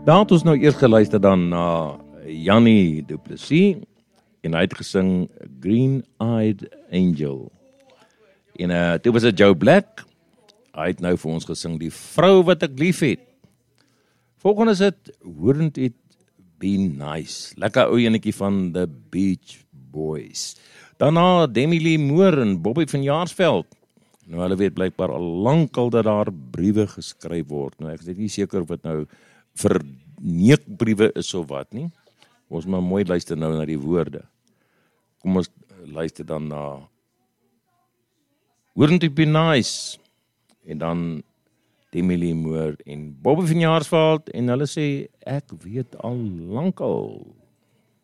Daar het ons nou eers geluister dan na Jannie Du Plessis en hy het gesing Green-Eyed Angel. En toe was dit Joe Black. Hy het nou vir ons gesing Die Vrou Wat Ek Lief Het. Volgende is dit Wouldn't It Be Nice. Lekker ou enetjie van The Beach Boys. Daarna Demi Lee Moore en Bobby van Jaarsveld. Nou hulle weet blykbaar al lankal dat daar briewe geskryf word. Nou ek is net nie seker of dit nou verneekbriewe is of wat nie. Ons maar mooi luister nou na die woorde. Kom ons luister dan na Wouldn't It Be Nice? En dan Demi Lee Moore en Bobby van Jaarsveld en hulle sê ek weet al lankal.